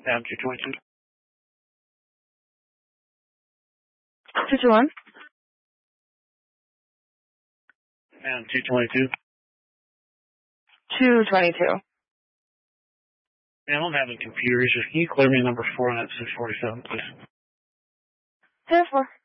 Down 222. 221. Down 222. 222. Yeah, I'm having computer issues. Can you clear me number 4 on that 647, please? 10-4.